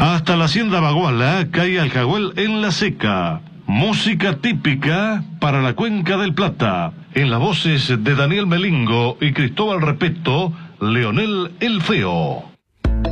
Hasta la hacienda Baguala cae Aljahuel en la seca. Música típica para la Cuenca del Plata. En las voces de Daniel Melingo y Cristóbal Repeto, Leonel el Feo.